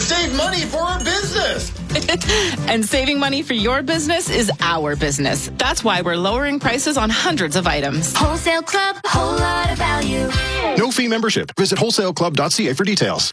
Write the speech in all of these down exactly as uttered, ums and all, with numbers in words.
save money for our business. And saving money for your business is our business. That's why we're lowering prices on hundreds of items. Wholesale Club, a whole lot of value. No fee membership. Visit wholesale club dot c a for details.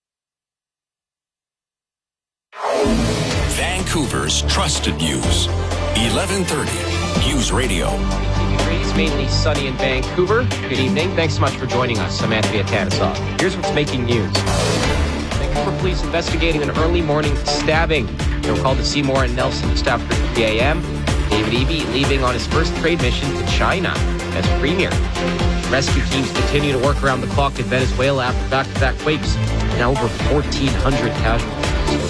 Vancouver's trusted news. eleven thirty News Radio. It's mainly sunny in Vancouver. Good evening. Thanks so much for joining us. I'm Anthony Atatasov. Here's what's making news. Vancouver police investigating an early morning stabbing. They were called to Seymour and Nelson just after three a.m. David Eby leaving on his first trade mission to China as premier. Rescue teams continue to work around the clock in Venezuela after back-to-back quakes. Now over fourteen hundred casualties.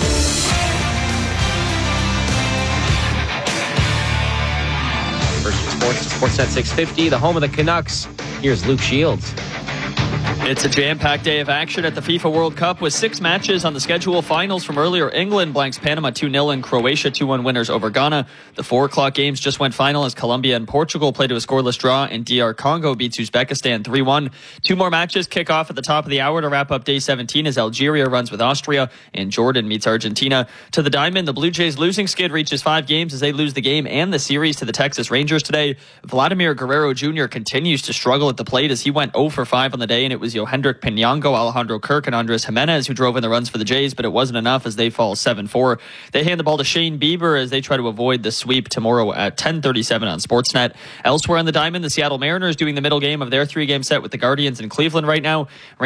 First Sports, Sportsnet six fifty, the home of the Canucks. Here's Luke Shields. It's a jam-packed day of action at the FIFA World Cup with six matches on the schedule. Finals from earlier. England blanks Panama two nil and Croatia two one winners over Ghana. The four o'clock games just went final as Colombia and Portugal played to a scoreless draw and D R Congo beats Uzbekistan three one. Two more matches kick off at the top of the hour to wrap up day seventeen as Algeria runs with Austria and Jordan meets Argentina. To the diamond, the Blue Jays losing skid reaches five games as they lose the game and the series to the Texas Rangers today. Vladimir Guerrero Junior continues to struggle at the plate as he went zero for five on the day, and it was Yohendrick Pinango, Alejandro Kirk, and Andres Jimenez who drove in the runs for the Jays, but it wasn't enough as they fall seven four. They hand the ball to Shane Bieber as they try to avoid the sweep tomorrow at ten thirty-seven on Sportsnet. Elsewhere on the diamond, the Seattle Mariners doing the middle game of their three-game set with the Guardians in Cleveland right now.